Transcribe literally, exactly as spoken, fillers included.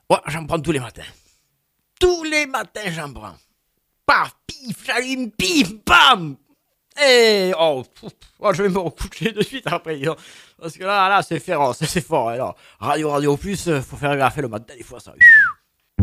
Ouais, j'en prends tous les matins. Tous les matins, j'en prends. Paf, pif, j'allume, pif, bam. Et oh, pff, oh, je vais me recoucher de suite après, dis donc. Parce que là, là, c'est féroce, c'est fort. Alors, radio, radio plus, faut faire gaffe le matin, des fois, ça.